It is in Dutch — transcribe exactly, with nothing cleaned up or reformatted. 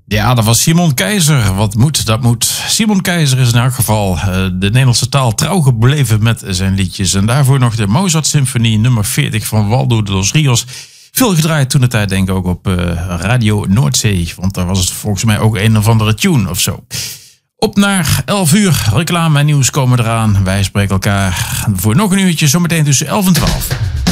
Ja, dat was Simon Keizer. Wat moet, dat moet. Simon Keizer is in elk geval uh, de Nederlandse taal trouw gebleven met zijn liedjes. En daarvoor nog de Mozart Symfonie nummer veertig van Waldo de los Rios. Veel gedraaid toen de tijd, denk ik ook op uh, Radio Noordzee. Want daar was het volgens mij ook een of andere tune of zo. Op naar elf uur. Reclame en nieuws komen eraan. Wij spreken elkaar voor nog een uurtje, zometeen tussen elf en twaalf.